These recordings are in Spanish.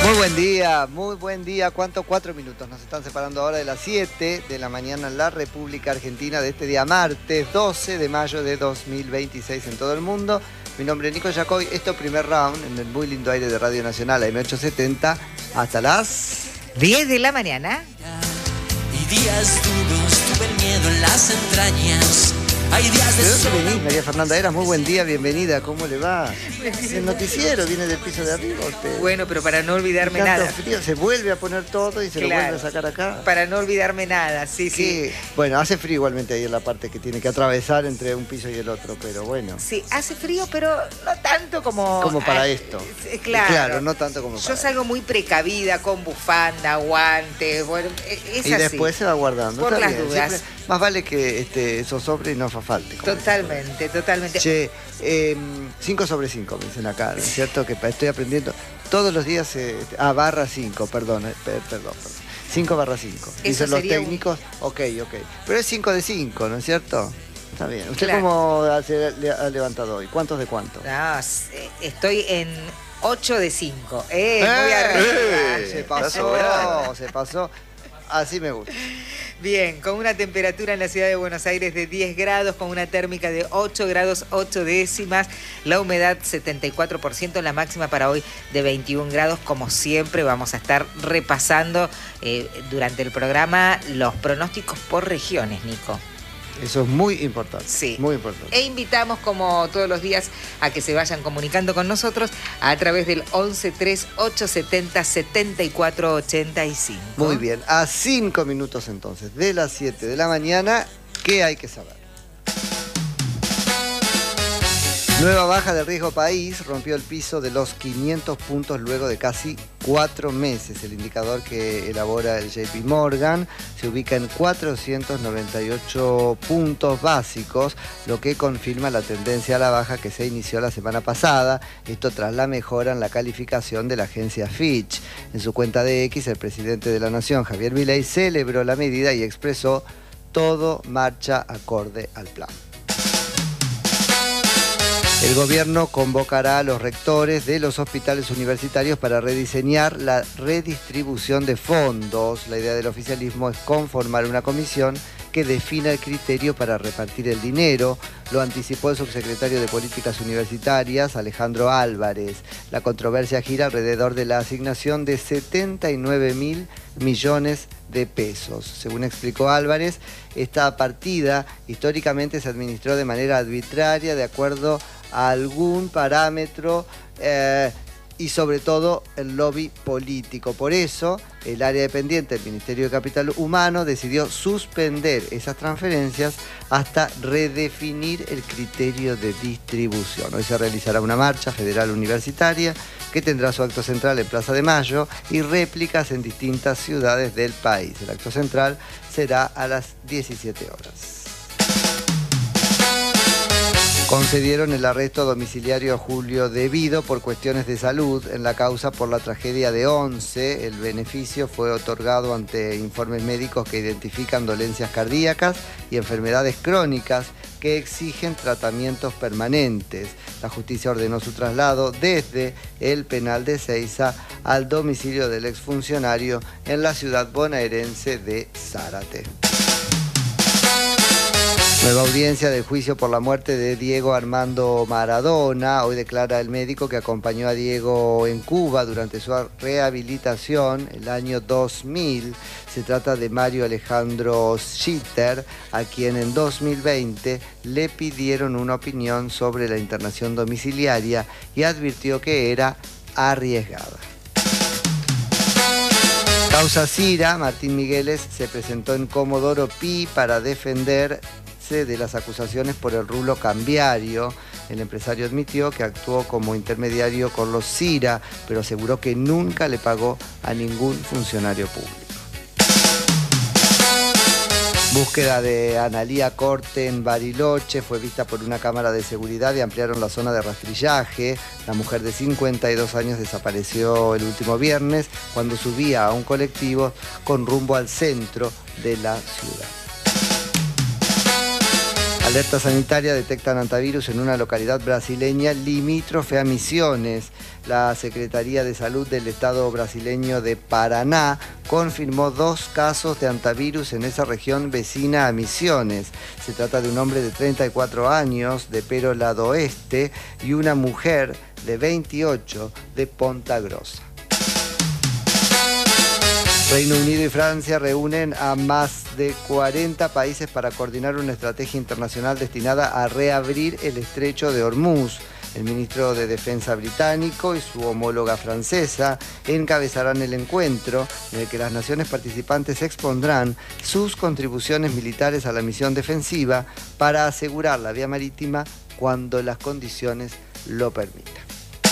Muy buen día. ¿Cuánto? 4 minutos. Nos están separando ahora de las 7 de la mañana en la República Argentina de este día martes 12 de mayo de 2026 en todo el mundo. Mi nombre es Nico Yacoy. Esto es Primer Round en el muy lindo aire de Radio Nacional AM870 hasta las 10 de la mañana. Y días duros, tuve el miedo en las entrañas. Hay días de ¿De dónde sol. venís, María Fernanda Eras? Muy buen día, bienvenida. ¿Cómo le va? El noticiero viene del piso de arriba usted. Bueno, pero para no olvidarme Tanto nada. frío, se vuelve a poner todo y se lo vuelve a sacar acá. Para no olvidarme nada, sí. Bueno, hace frío igualmente ahí en la parte que tiene que atravesar entre un piso y el otro, pero bueno. Sí, hace frío, pero no tanto como... Como para esto. Claro. No tanto como para Yo salgo muy precavida, con bufanda, guantes, bueno, es y así. después se va guardando. Por Está las bien, dudas. siempre, más vale que eso sobre y no falte. Totalmente. Che, 5 sobre 5 me dicen acá, ¿no es cierto? Que estoy aprendiendo todos los días, barra 5, perdón. 5 barra 5. Dicen los técnicos, ok. Pero es 5 de 5, ¿no es cierto? Está bien. ¿Usted cómo ha levantado hoy? ¿Cuántos de cuánto? No, estoy en 8 de 5. Muy arriba. Se pasó. Así me gusta. Bien, con una temperatura en la ciudad de Buenos Aires de 10 grados, con una térmica de 8 grados 8 décimas, la humedad 74%, la máxima para hoy de 21 grados. Como siempre vamos a estar repasando durante el programa los pronósticos por regiones, Nico. Eso es muy importante. Sí. Muy importante. E invitamos, como todos los días, a que se vayan comunicando con nosotros a través del 1138707485. Muy bien. A 5 minutos entonces de las 7 de la mañana, ¿qué hay que saber? Nueva baja de riesgo país rompió el piso de los 500 puntos luego de casi 4 meses. El indicador que elabora el JP Morgan se ubica en 498 puntos básicos, lo que confirma la tendencia a la baja que se inició la semana pasada. Esto tras la mejora en la calificación de la agencia Fitch. En su cuenta de X, el presidente de la Nación, Javier Milei, celebró la medida y expresó: todo marcha acorde al plan. El gobierno convocará a los rectores de los hospitales universitarios para rediseñar la redistribución de fondos. La idea del oficialismo es conformar una comisión que defina el criterio para repartir el dinero. Lo anticipó el subsecretario de Políticas Universitarias, Alejandro Álvarez. La controversia gira alrededor de la asignación de 79.000 millones de pesos. Según explicó Álvarez, esta partida históricamente se administró de manera arbitraria, de acuerdo a algún parámetro y sobre todo el lobby político. Por eso, el área dependiente del Ministerio de Capital Humano decidió suspender esas transferencias hasta redefinir el criterio de distribución. Hoy se realizará una marcha federal universitaria que tendrá su acto central en Plaza de Mayo y réplicas en distintas ciudades del país. El acto central será a las 17 horas. Concedieron el arresto domiciliario a Julio Devido por cuestiones de salud en la causa por la tragedia de Once. El beneficio fue otorgado ante informes médicos que identifican dolencias cardíacas y enfermedades crónicas que exigen tratamientos permanentes. La justicia ordenó su traslado desde el penal de Ezeiza al domicilio del exfuncionario en la ciudad bonaerense de Zárate. Nueva audiencia del juicio por la muerte de Diego Armando Maradona. Hoy declara el médico que acompañó a Diego en Cuba durante su rehabilitación el año 2000. Se trata de Mario Alejandro Schitter, a quien en 2020 le pidieron una opinión sobre la internación domiciliaria y advirtió que era arriesgada. Causa Cira, Martín Migueles se presentó en Comodoro Pi para defender de las acusaciones por el rulo cambiario. El empresario admitió que actuó como intermediario con los Cira, pero aseguró que nunca le pagó a ningún funcionario público. Búsqueda de Analía Corte en Bariloche fue vista por una cámara de seguridad y ampliaron la zona de rastrillaje. La mujer de 52 años desapareció el último viernes cuando subía a un colectivo con rumbo al centro de la ciudad. Alerta sanitaria, detectan hantavirus en una localidad brasileña limítrofe a Misiones. La Secretaría de Salud del Estado brasileño de Paraná confirmó 2 casos de hantavirus en esa región vecina a Misiones. Se trata de un hombre de 34 años de Pero Lado Oeste y una mujer de 28 de Ponta Grossa. Reino Unido y Francia reúnen a más de 40 países para coordinar una estrategia internacional destinada a reabrir el estrecho de Hormuz. El ministro de Defensa británico y su homóloga francesa encabezarán el encuentro en el que las naciones participantes expondrán sus contribuciones militares a la misión defensiva para asegurar la vía marítima cuando las condiciones lo permitan.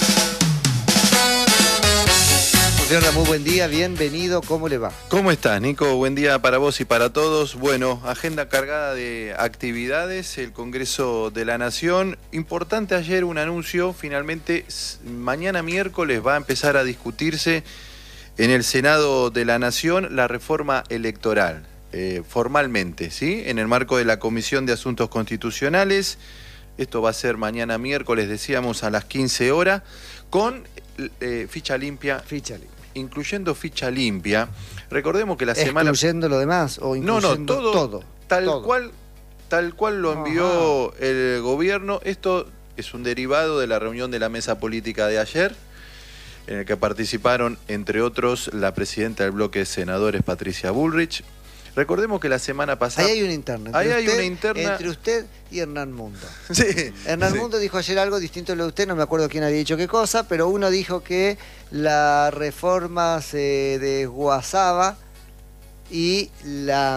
Gobierno, muy buen día, bienvenido, ¿cómo le va? ¿Cómo estás, Nico? Buen día para vos y para todos. Bueno, agenda cargada de actividades, el Congreso de la Nación. Importante ayer un anuncio, finalmente mañana miércoles va a empezar a discutirse en el Senado de la Nación la reforma electoral, formalmente, ¿sí? En el marco de la Comisión de Asuntos Constitucionales. Esto va a ser mañana miércoles, decíamos, a las 15 horas, con ficha limpia. Ficha limpia. Incluyendo ficha limpia. Recordemos que la semana... ¿Excluyendo lo demás o incluyendo todo? Tal cual lo envió el gobierno. Esto es un derivado de la reunión de la mesa política de ayer, en el que participaron, entre otros, la presidenta del bloque de senadores, Patricia Bullrich. Recordemos que la semana pasada... Ahí hay una interna. Entre usted y Hernán Mundo. Sí. Hernán Mundo dijo ayer algo distinto a lo de usted, no me acuerdo quién había dicho qué cosa, pero uno dijo que la reforma se desguazaba y la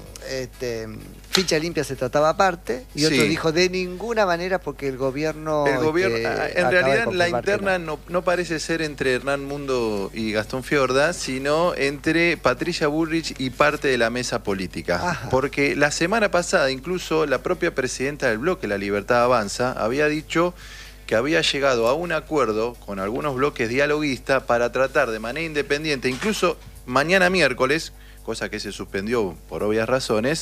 ficha limpia se trataba aparte, y otro dijo de ninguna manera porque el gobierno... en realidad la interna no parece ser entre Hernán Mundo y Gastón Fiorda, sino entre Patricia Bullrich y parte de la mesa política. Ajá. Porque la semana pasada incluso la propia presidenta del bloque, La Libertad Avanza, había dicho que había llegado a un acuerdo con algunos bloques dialoguistas para tratar de manera independiente, incluso mañana miércoles, cosa que se suspendió por obvias razones,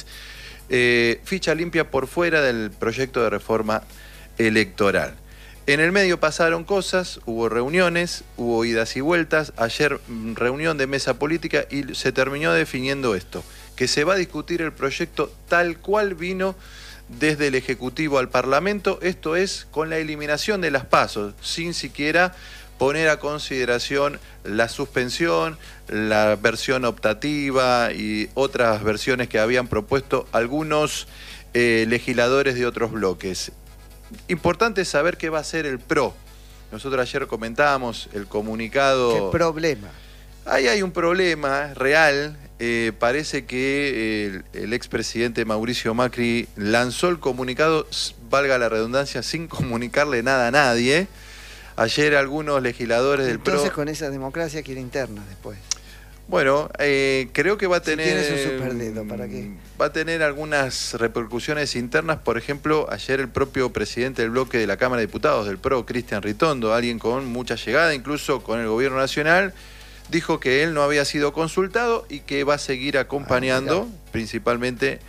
ficha limpia por fuera del proyecto de reforma electoral. En el medio pasaron cosas, hubo reuniones, hubo idas y vueltas. Ayer reunión de mesa política y se terminó definiendo esto, que se va a discutir el proyecto tal cual vino desde el Ejecutivo al Parlamento, esto es con la eliminación de las PASO, sin siquiera poner a consideración la suspensión, la versión optativa y otras versiones que habían propuesto algunos legisladores de otros bloques. Importante saber qué va a ser el PRO. Nosotros ayer comentábamos el comunicado... ¿Qué problema? Ahí hay un problema real. Parece que el expresidente Mauricio Macri lanzó el comunicado, valga la redundancia, sin comunicarle nada a nadie. Ayer algunos legisladores del PRO... Entonces con esa democracia quiere interna después. Bueno, creo que va a tener... Si tienes un superdedo, ¿para qué? Va a tener algunas repercusiones internas. Por ejemplo, ayer el propio presidente del bloque de la Cámara de Diputados del PRO, Cristian Ritondo, alguien con mucha llegada, incluso con el gobierno nacional, dijo que él no había sido consultado y que va a seguir acompañando, principalmente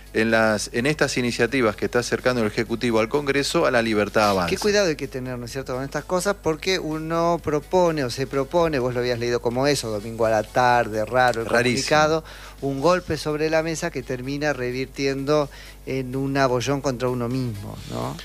en estas iniciativas que está acercando el Ejecutivo al Congreso, a La Libertad Avanza. Qué cuidado hay que tener, ¿no es cierto?, con estas cosas, porque uno propone o se propone, vos lo habías leído como eso, domingo a la tarde, raro el comunicado, un golpe sobre la mesa que termina revirtiendo en un abollón contra uno mismo, ¿no?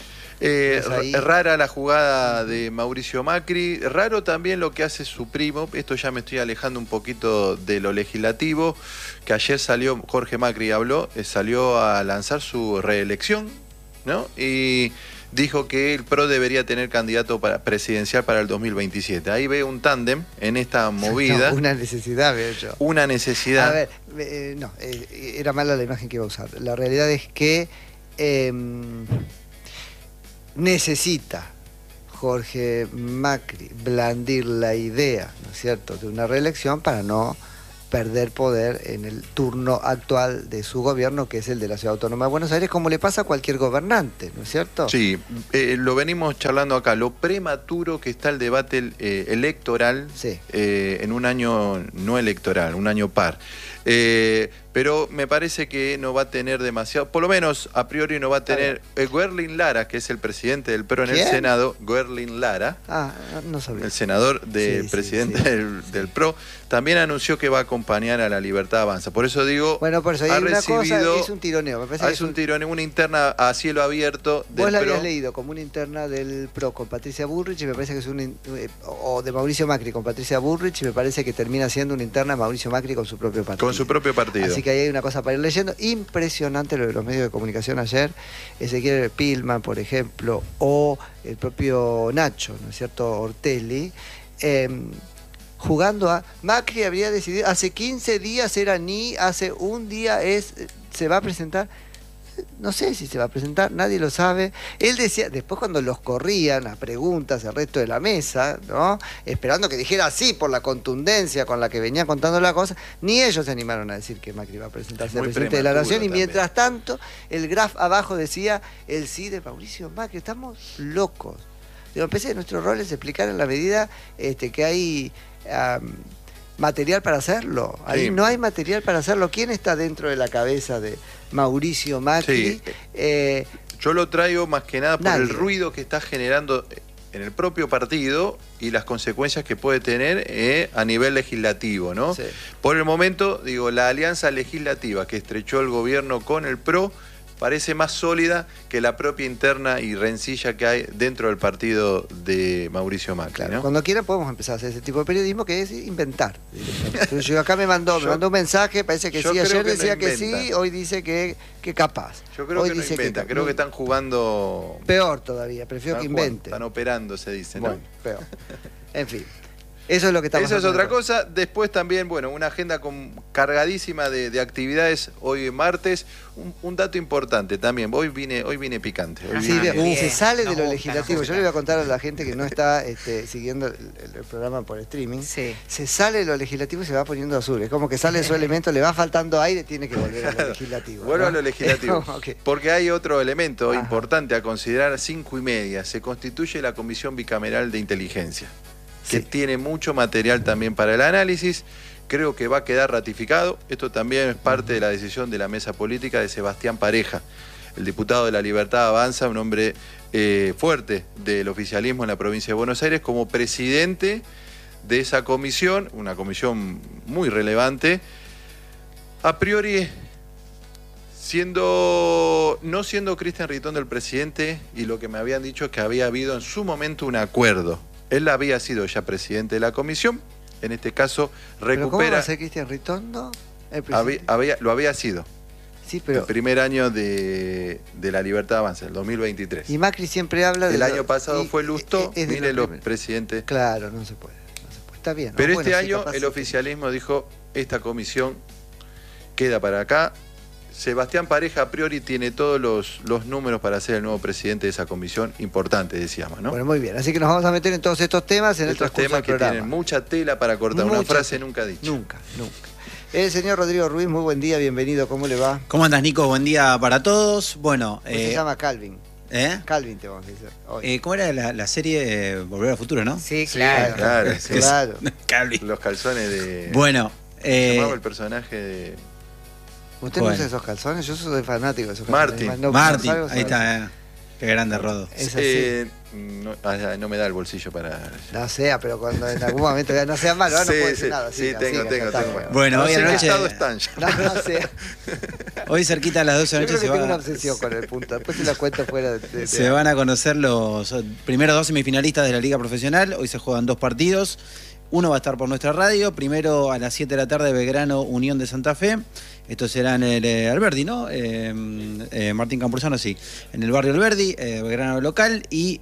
Rara la jugada de Mauricio Macri, raro también lo que hace su primo. Esto ya me estoy alejando un poquito de lo legislativo, que ayer salió, Jorge Macri habló, salió a lanzar su reelección, ¿no? Y dijo que el PRO debería tener candidato presidencial para el 2027. Ahí ve un tándem en esta movida. No, una necesidad, veo yo. Una necesidad. A ver, era mala la imagen que iba a usar. La realidad es que necesita Jorge Macri blandir la idea, ¿no es cierto?, de una reelección para no perder poder en el turno actual de su gobierno, que es el de la Ciudad Autónoma de Buenos Aires, como le pasa a cualquier gobernante, ¿no es cierto? Sí, lo venimos charlando acá, lo prematuro que está el debate electoral, sí, en un año no electoral, un año par. pero me parece que no va a tener demasiado, por lo menos a priori no va a tener. Guerlin Lara, que es el presidente del PRO en el Senado, Guerlin Lara, no sabía. El senador del presidente del PRO, también anunció que va a acompañar a La Libertad Avanza. Por eso digo, bueno, por eso hay una cosa, es un tironeo. Me parece es un tironeo, una interna a cielo abierto del PRO. Vos la habías leído como una interna del PRO con Patricia Bullrich, y me parece que es o de Mauricio Macri con Patricia Bullrich, y me parece que termina siendo una interna Mauricio Macri con su propio partido. Con su propio partido. Así que ahí hay una cosa para ir leyendo. Impresionante lo de los medios de comunicación ayer. Ezequiel Pilman, por ejemplo, o el propio Nacho, ¿no es cierto?, Ortelli, jugando a... Macri habría decidido, hace 15 días era hace un día se va a presentar. No sé si se va a presentar, nadie lo sabe. Él decía, después cuando los corrían a preguntas el resto de la mesa, ¿no?, esperando que dijera sí por la contundencia con la que venía contando la cosa, ni ellos se animaron a decir que Macri va a presentarse al presidente de la Nación. Y mientras tanto, el graph abajo decía el sí de Mauricio Macri. Estamos locos. Digo, empecé que nuestro rol es explicar en la medida que hay material para hacerlo. Ahí no hay material para hacerlo. ¿Quién está dentro de la cabeza de Mauricio Macri? Yo lo traigo más que nada por el ruido que está generando en el propio partido y las consecuencias que puede tener a nivel legislativo, ¿no? Sí. Por el momento, digo, la alianza legislativa que estrechó el gobierno con el PRO parece más sólida que la propia interna y rencilla que hay dentro del partido de Mauricio Macri. Claro, ¿no? Cuando quiera podemos empezar a hacer ese tipo de periodismo, que es inventar. Entonces, yo acá me mandó un mensaje, parece que sí, ayer decía que sí, hoy dice que capaz. Yo creo que no inventa, creo que están jugando... Peor todavía, prefiero que inventen. Están operando, se dice, ¿no? Bueno, peor. En fin. Eso es lo que estamos haciendo. Eso es otra cosa. Después también, bueno, una agenda cargadísima de actividades hoy martes. Un dato importante también. Hoy vine picante. Se sale de lo legislativo. Yo le voy a contar a la gente que no está siguiendo el programa por streaming. Sí. Se sale de lo legislativo y se va poniendo azul. Es como que sale su elemento, le va faltando aire, tiene que volver a lo legislativo. Vuelvo a lo legislativo. Porque hay otro elemento importante a considerar. 5:30. Se constituye la Comisión Bicameral de Inteligencia, que tiene mucho material también para el análisis. Creo que va a quedar ratificado. Esto también es parte de la decisión de la mesa política de Sebastián Pareja, el diputado de La Libertad Avanza, un hombre fuerte del oficialismo en la provincia de Buenos Aires, como presidente de esa comisión, una comisión muy relevante. A priori, no siendo Cristian Ritón del presidente, y lo que me habían dicho es que había habido en su momento un acuerdo. Él había sido ya presidente de la comisión, en este caso recupera... ¿Pero cómo va a ser Cristian Ritondo? Lo había sido. Sí, pero... El primer año de La Libertad Avanza, el 2023. Y Macri siempre habla de... El año pasado fue Lustó, mire los presidentes... Claro, no se puede. Está bien. Pero este año el oficialismo dijo, esta comisión queda para acá. Sebastián Pareja a priori tiene todos los números para ser el nuevo presidente de esa comisión importante, decíamos, ¿no? Bueno, muy bien. Así que nos vamos a meter en todos estos temas en estos temas que tienen mucha tela para cortar. Una frase nunca dicha. Nunca. El señor Rodrigo Ruiz, muy buen día, bienvenido. ¿Cómo le va? ¿Cómo andas, Nico? Buen día para todos. Bueno, se llama Calvin. Calvin te vamos a decir hoy. ¿Cómo era la serie Volver al Futuro, no? Sí, claro. Claro. Calvin. Los calzones de... Bueno. Se llamaba el personaje de... ¿Usted no usa esos calzones? Yo soy fanático de esos calzones. Martín, ahí está. Qué grande Rodo. Es así. No me da el bolsillo para... No sea, pero cuando en algún momento no sea malo, no puede decir nada. Sí, tengo. Bueno, hoy anoche... No sea. Hoy cerquita a las 12 de la noche yo creo que tengo una obsesión con el punto. Después se la cuento fuera de... Se van a conocer los primeros 2 semifinalistas de la Liga Profesional. Hoy se juegan 2 partidos. Uno va a estar por nuestra radio. Primero a las 7 de la tarde, Belgrano, Unión de Santa Fe. Esto será en el Alberdi, ¿no? Martín Campuzano, sí. En el barrio Alberdi, Belgrano local. Y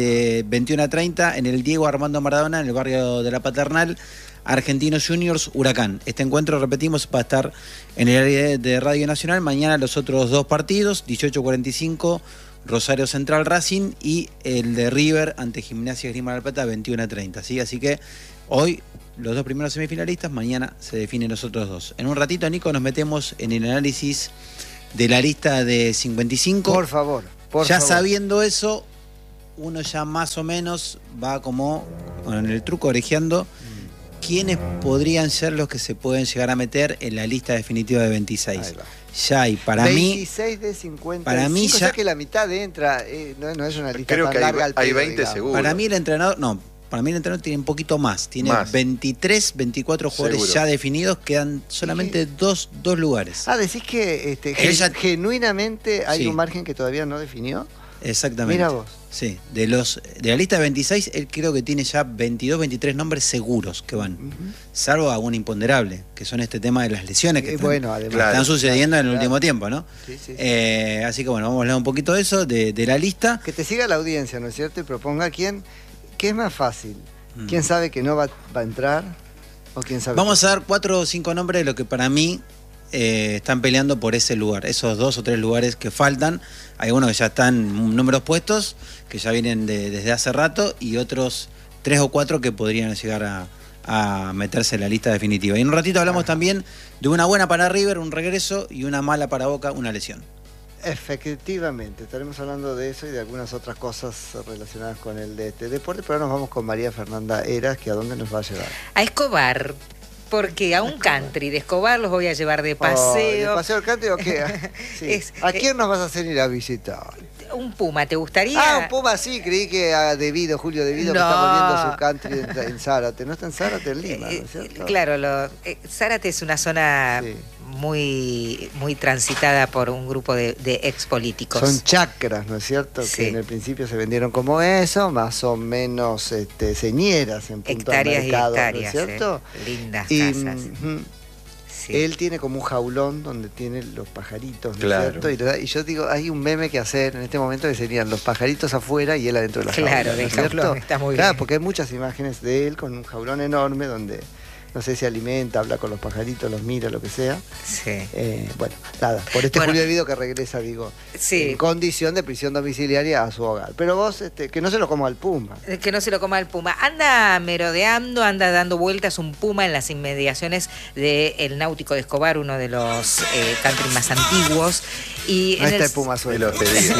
21:30 en el Diego Armando Maradona, en el barrio de la Paternal, Argentinos Juniors, Huracán. Este encuentro, repetimos, va a estar en el área de Radio Nacional. Mañana los otros 2 partidos, 18:45, Rosario Central Racing, y el de River ante Gimnasia Esgrima de la Plata, 21:30. ¿Sí? Así que hoy los 2 primeros semifinalistas, mañana se definen los otros 2. En un ratito, Nico, nos metemos en el análisis de la lista de 55. Por favor. Ya sabiendo eso, uno ya más o menos va como en el truco orejeando quiénes podrían ser los que se pueden llegar a meter en la lista definitiva de 26. Ya hay, para 26 mí... de 50. Para mí ya... O sea que la mitad entra, no es una lista creo tan que larga al pedo, hay 20 digamos. seguro. Para mí el entrenador... No, para mí el entrenador tiene un poquito más. Tiene 23, 24 jugadores seguro. ya definidos. Quedan solamente dos lugares. Decís que genuinamente hay un margen que todavía no definió. Exactamente. Mira vos. Sí, de la lista de 26, él creo que tiene ya 22, 23 nombres seguros que van. Salvo algún imponderable, que son este tema de las lesiones que están sucediendo en el último tiempo, ¿no? Sí. Así que bueno, vamos a hablar un poquito de eso, de la lista. Que te siga la audiencia, ¿no es cierto? Y proponga ¿qué es más fácil? ¿Quién sabe que no va a entrar? ¿O quién sabe? Vamos a dar 4 o 5 nombres de lo que para mí están peleando por ese lugar, esos 2 o 3 lugares que faltan. Hay unos que ya están números puestos, que ya vienen desde hace rato, y otros 3 o 4 que podrían llegar a meterse en la lista definitiva. Y en un ratito hablamos también de una buena para River, un regreso, y una mala para Boca, una lesión. Efectivamente, estaremos hablando de eso y de algunas otras cosas relacionadas con el de este deporte, pero ahora nos vamos con María Fernanda Heras, que ¿a dónde nos va a llevar? A Escobar. Porque a un country de Escobar los voy a llevar de paseo. ¿De paseo al country o qué? Sí. ¿A quién nos vas a hacer ir a visitar? Un puma, ¿te gustaría? Un puma sí, creí que a Julio Devido, que está volviendo su country en Zárate. No está en Zárate, en Lima, ¿no es cierto? Claro, Zárate es una zona muy, muy transitada por un grupo de expolíticos. Son chacras, ¿no es cierto? Sí. Que en el principio se vendieron como eso, más o menos señeras en punto de mercado, hectáreas, ¿no es cierto? Lindas casas. Él tiene como un jaulón donde tiene los pajaritos, ¿no es cierto? Y yo digo, hay un meme que hacer en este momento que serían los pajaritos afuera y él adentro de la jaula. Claro, el jaulón está muy bien. Porque hay muchas imágenes de él con un jaulón enorme donde no sé si alimenta, habla con los pajaritos, los mira, lo que sea. Sí. Bueno, nada, por Julio Devido que regresa, en condición de prisión domiciliaria a su hogar. Pero vos, que no se lo coma al puma. Que no se lo coma al puma. Anda merodeando, anda dando vueltas un puma en las inmediaciones del Náutico de Escobar, uno de los country más antiguos. Y no está el puma suelto.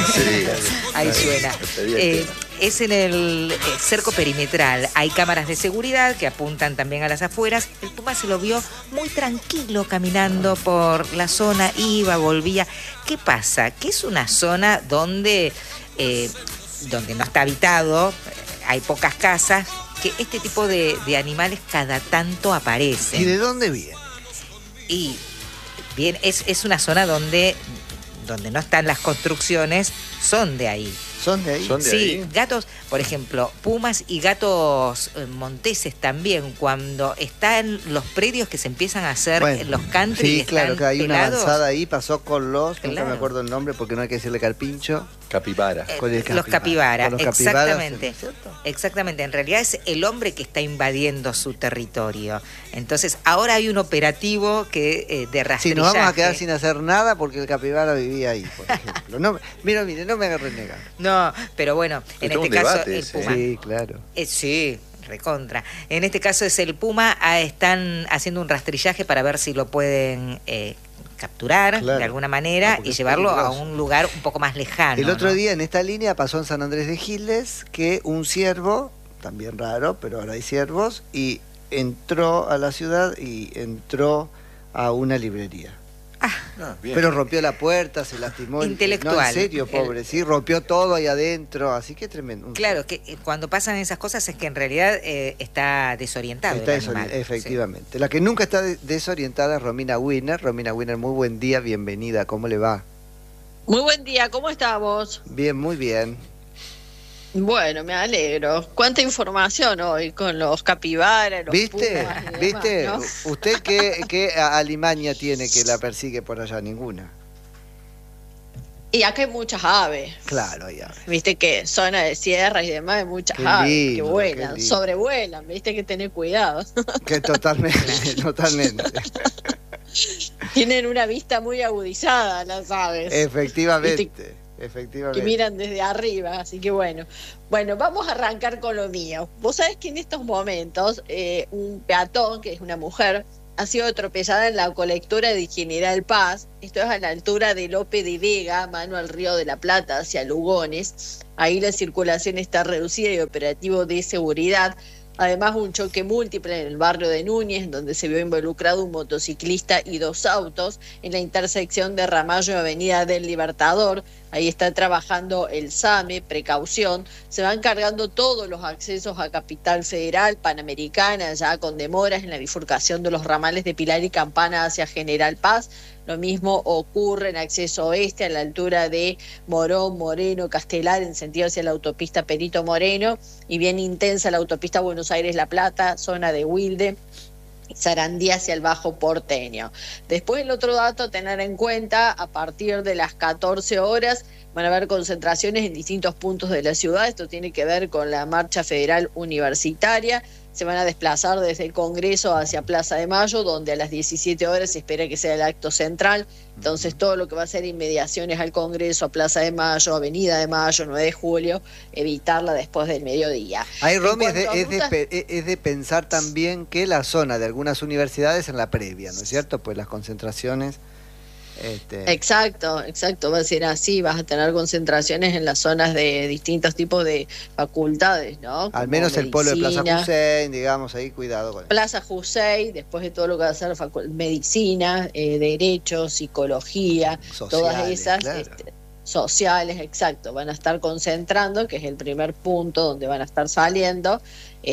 Ahí suena. Es en el cerco perimetral. Hay cámaras de seguridad que apuntan también a las afueras. El puma se lo vio muy tranquilo caminando por la zona, iba, volvía. ¿Qué pasa? Que es una zona donde no está habitado, hay pocas casas, que este tipo de animales cada tanto aparecen. ¿Y de dónde viene? Y bien, es una zona donde no están las construcciones, son de ahí. ¿Son de ahí? Sí, gatos, por ejemplo, pumas y gatos monteses también, cuando están los predios que se empiezan a hacer en los country. Sí, claro, que hay una avanzada ahí, pasó con nunca me acuerdo el nombre porque no hay que decirle carpincho. Capibara. Los capibara, exactamente. ¿Cierto? Exactamente, en realidad es el hombre que está invadiendo su territorio. Entonces, ahora hay un operativo de rastrillaje. Sí, nos vamos a quedar sin hacer nada porque el capibara vivía ahí, por ejemplo. No me agarré negar. No, pero bueno, en este caso el puma. Sí, claro. Sí, recontra. En este caso es el puma, están haciendo un rastrillaje para ver si lo pueden capturar de alguna manera y llevarlo a un lugar un poco más lejano. El otro día en esta línea pasó en San Andrés de Giles que un ciervo, también raro, pero ahora hay ciervos, y entró a la ciudad y entró a una librería. Pero rompió la puerta, se lastimó. Intelectual. No, en serio, pobre, sí, rompió todo ahí adentro, así que tremendo. Claro, que cuando pasan esas cosas es que en realidad está desorientado. Efectivamente. Sí. La que nunca está desorientada es Romina Winner. Romina Winner, muy buen día, bienvenida, ¿cómo le va? Muy buen día, ¿cómo estamos? Bien, muy bien. Bueno, me alegro. ¿Cuánta información hoy con los capibaras, los pumas y ¿Viste? demás, ¿no? ¿Usted qué alimaña tiene que la persigue por allá? Ninguna. Y acá hay muchas aves. Claro, hay aves. Viste que zona de sierra y demás hay muchas aves que vuelan, sobrevuelan, viste que tener cuidado. Que totalmente. Tienen una vista muy agudizada las aves. Efectivamente. Que miran desde arriba, así que bueno, vamos a arrancar con lo mío. Vos sabés que en estos momentos un peatón, que es una mujer, ha sido atropellada en la colectora de General Paz. Esto es a la altura de Lope de Vega, mano al Río de la Plata, hacia Lugones. Ahí la circulación está reducida y operativo de seguridad. Además, un choque múltiple en el barrio de Núñez, donde se vio involucrado un motociclista y 2 autos en la intersección de Ramallo y Avenida del Libertador. Ahí está trabajando el SAME, precaución. Se van cargando todos los accesos a Capital Federal, Panamericana, ya con demoras en la bifurcación de los ramales de Pilar y Campana hacia General Paz. Lo mismo ocurre en acceso oeste, a la altura de Morón, Moreno, Castelar, en sentido hacia la autopista Perito Moreno, y bien intensa la autopista Buenos Aires-La Plata, zona de Wilde, Sarandí hacia el Bajo Porteño. Después, el otro dato a tener en cuenta: a partir de las 14 horas van a haber concentraciones en distintos puntos de la ciudad. Esto tiene que ver con la Marcha Federal Universitaria. Se van a desplazar desde el Congreso hacia Plaza de Mayo, donde a las 17 horas se espera que sea el acto central. Entonces, todo lo que va a ser inmediaciones al Congreso, a Plaza de Mayo, Avenida de Mayo, 9 de julio, evitarla después del mediodía. Ahí, Romy, es de pensar también que la zona de algunas universidades en la previa, ¿no es cierto? Pues las concentraciones... Exacto, va a ser así, vas a tener concentraciones en las zonas de distintos tipos de facultades, ¿no? Al menos medicina, el polo de Plaza Hussein, digamos, ahí cuidado con eso. Plaza Hussein, después de todo lo que va a ser medicina, derecho, psicología, sociales, todas esas... Claro. Sociales, exacto, van a estar concentrando, que es el primer punto donde van a estar saliendo.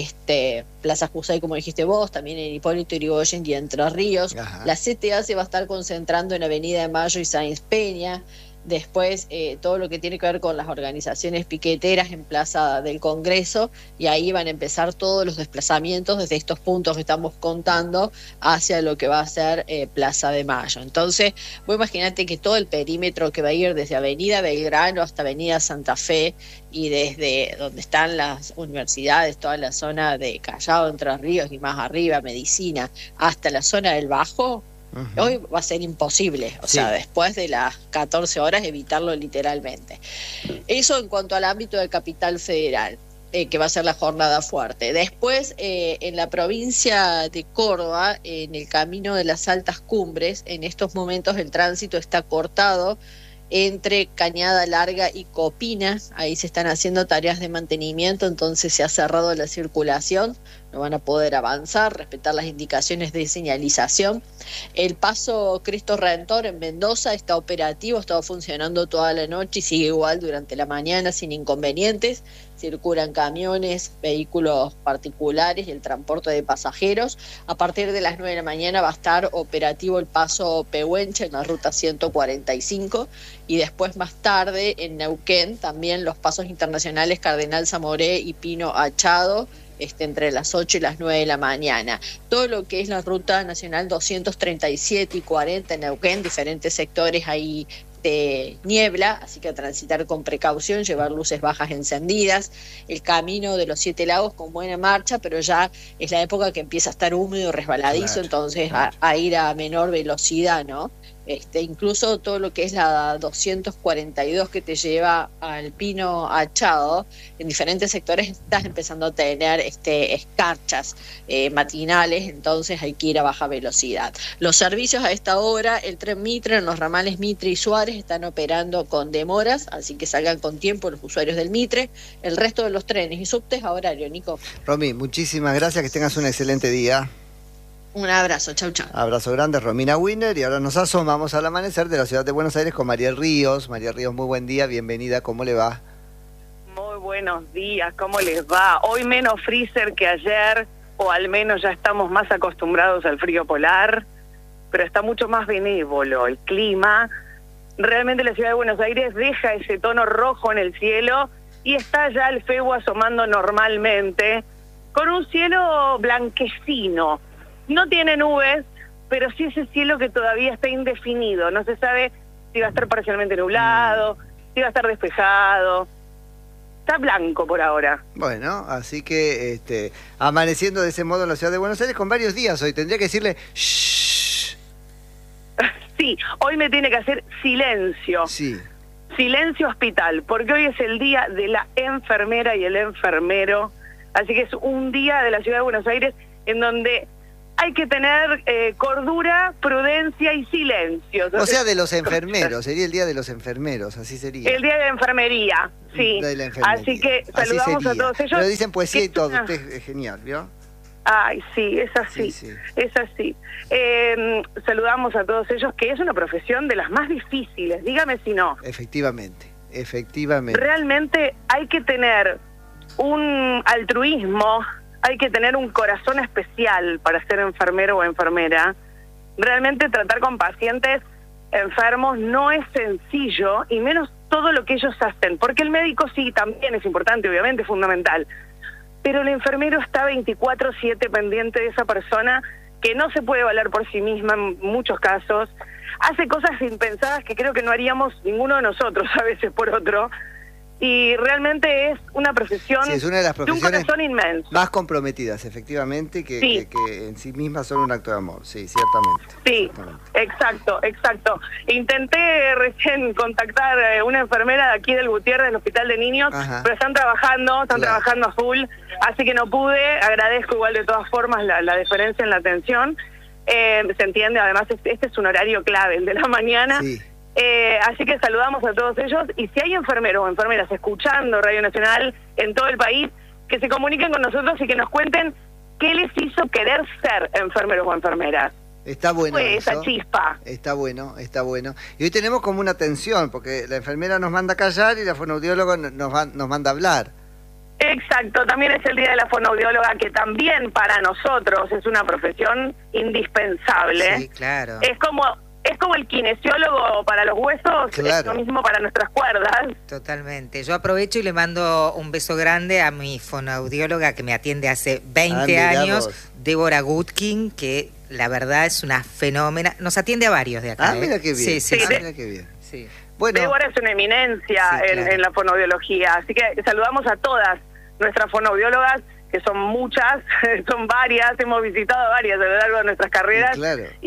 Plaza Jusay, como dijiste vos, también en Hipólito Yrigoyen y Entre Ríos. Ajá. La CTA se va a estar concentrando en Avenida de Mayo y Sáenz Peña. Después, todo lo que tiene que ver con las organizaciones piqueteras en Plaza del Congreso, y ahí van a empezar todos los desplazamientos desde estos puntos que estamos contando hacia lo que va a ser Plaza de Mayo. Entonces, vos imaginate que todo el perímetro que va a ir desde Avenida Belgrano hasta Avenida Santa Fe, y desde donde están las universidades, toda la zona de Callao, Entre Ríos y más arriba, Medicina, hasta la zona del Bajo, hoy va a ser imposible, o sea, después de las 14 horas evitarlo literalmente. Eso en cuanto al ámbito de Capital Federal, que va a ser la jornada fuerte. Después, en la provincia de Córdoba, en el camino de las altas cumbres, en estos momentos el tránsito está cortado entre Cañada Larga y Copina. Ahí se están haciendo tareas de mantenimiento, entonces se ha cerrado la circulación, no van a poder avanzar, respetar las indicaciones de señalización. El paso Cristo Redentor en Mendoza está operativo, estaba funcionando toda la noche y sigue igual durante la mañana sin inconvenientes. Circulan camiones, vehículos particulares y el transporte de pasajeros. A partir de las 9 de la mañana va a estar operativo el paso Pehuenche en la ruta 145, y después más tarde en Neuquén también los pasos internacionales Cardenal Zamoré y Pino Achado, entre las 8 y las 9 de la mañana. Todo lo que es la ruta nacional 237 y 40 en Neuquén, diferentes sectores ahí de niebla, así que a transitar con precaución, llevar luces bajas encendidas. El camino de los 7 lagos con buena marcha, pero ya es la época que empieza a estar húmedo, resbaladizo, claro, entonces a ir a menor velocidad, ¿no? Incluso todo lo que es la 242 que te lleva al Pino Achado, en diferentes sectores estás empezando a tener escarchas matinales, entonces hay que ir a baja velocidad. Los servicios a esta hora, el tren Mitre en los ramales Mitre y Suárez están operando con demoras, así que salgan con tiempo los usuarios del Mitre. El resto de los trenes y subtes a horario, Nico. Romy, muchísimas gracias, que tengas un excelente día. Un abrazo, chau, chau. Abrazo grande, Romina Winner. Y ahora nos asomamos al amanecer de la ciudad de Buenos Aires con Mariel Ríos. Mariel Ríos, muy buen día, bienvenida, ¿cómo le va? Muy buenos días, ¿cómo les va? Hoy menos freezer que ayer, o al menos ya estamos más acostumbrados al frío polar, pero está mucho más benévolo el clima. Realmente la ciudad de Buenos Aires deja ese tono rojo en el cielo y está ya el FEBU asomando normalmente, con un cielo blanquecino. No tiene nubes, pero sí ese cielo que todavía está indefinido. No se sabe si va a estar parcialmente nublado, si va a estar despejado. Está blanco por ahora. Bueno, así que amaneciendo de ese modo en la ciudad de Buenos Aires con varios días hoy. Tendría que decirle shh. Sí, hoy me tiene que hacer silencio. Sí. Silencio hospital, porque hoy es el día de la enfermera y el enfermero. Así que es un día de la ciudad de Buenos Aires en donde hay que tener cordura, prudencia y silencio. O sea, de los enfermeros, sería el día de los enfermeros, así sería. El día de la enfermería, sí. De la enfermería. Así que saludamos a todos ellos. Pero dicen poesía y todo, usted es genial, ¿vio? Ay, sí, es así, es así. Saludamos a todos ellos, que es una profesión de las más difíciles, dígame si no. Efectivamente. Realmente hay que tener un altruismo, hay que tener un corazón especial para ser enfermero o enfermera. Realmente tratar con pacientes enfermos no es sencillo, y menos todo lo que ellos hacen, porque el médico sí, también es importante, obviamente, es fundamental. Pero el enfermero está 24/7 pendiente de esa persona que no se puede valer por sí misma en muchos casos. Hace cosas impensadas que creo que no haríamos ninguno de nosotros a veces por otro. Y realmente es una profesión es una de las profesiones de un corazón inmenso. Más comprometidas, efectivamente, que en sí mismas son un acto de amor, sí, ciertamente. Sí, ciertamente. Exacto. Intenté recién contactar una enfermera de aquí del Gutiérrez, del Hospital de Niños, pero están trabajando a full, así que no pude. Agradezco igual de todas formas la deferencia en la atención. Se entiende, además este es un horario clave, el de la mañana. Sí. Así que saludamos a todos ellos, y si hay enfermeros o enfermeras escuchando Radio Nacional en todo el país, que se comuniquen con nosotros y que nos cuenten qué les hizo querer ser enfermeros o enfermeras. Está bueno eso. Esa chispa. Está bueno. Y hoy tenemos como una tensión, porque la enfermera nos manda a callar y la fonoaudióloga nos manda a hablar. Exacto, también es el día de la fonoaudióloga, que también para nosotros es una profesión indispensable. Sí, claro. Es como el kinesiólogo para los huesos, es lo mismo para nuestras cuerdas. Totalmente. Yo aprovecho y le mando un beso grande a mi fonoaudióloga que me atiende hace 20 años, Débora Gutkin, que la verdad es una fenómena. Nos atiende a varios de acá. Mira qué bien. Sí. Mira qué bien. Sí. Bueno, Débora es una eminencia en la fonoaudiología, así que saludamos a todas nuestras fonoaudiólogas, que son muchas, son varias, hemos visitado varias a lo largo de nuestras carreras,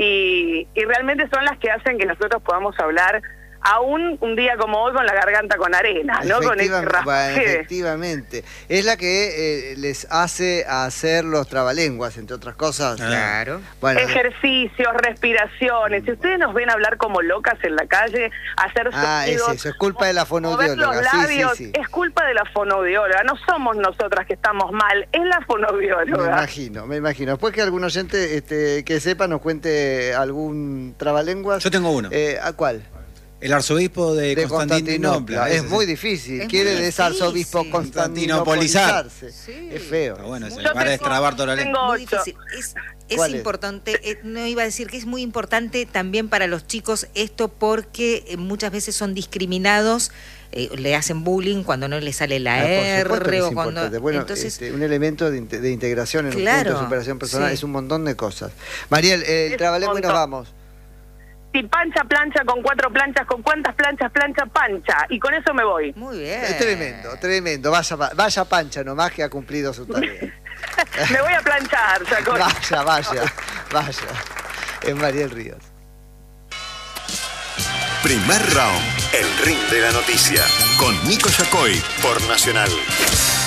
y realmente son las que hacen que nosotros podamos hablar aún un día como hoy con la garganta con arena, ¿no? Con ese efectivamente. Es la que les hace hacer los trabalenguas, entre otras cosas. Claro. Bueno, ejercicios, respiraciones. Si ustedes nos ven hablar como locas en la calle, hacer sonidos, es culpa de la fonoaudióloga. Mover los labios, sí. Es culpa de la fonoaudióloga. No somos nosotras que estamos mal, es la fonoaudióloga. Me imagino. Después que algún oyente que sepa nos cuente algún trabalenguas. Yo tengo uno. ¿A cuál? El arzobispo de Constantinopla. Es muy difícil. Quiere desarzobispo constantinopolizarse. Sí. Es feo. Pero bueno, para destrabar toda la lengua. Muy difícil. Es importante, no iba a decir que es muy importante también para los chicos esto, porque muchas veces son discriminados, le hacen bullying cuando no le sale la R o cuando... Bueno, entonces, un elemento de integración en un punto de superación personal, es un montón de cosas. Mariel, el trabalengua y nos vamos. Si plancha con 4 planchas, ¿con cuántas planchas plancha? Y con eso me voy. Muy bien. Es tremendo. Vaya Pancha nomás, que ha cumplido su tarea. Me voy a planchar, Chacón. Vaya. Es Mariel Ríos. Primer round, el ring de la noticia. Con Nico Yacoy por Nacional.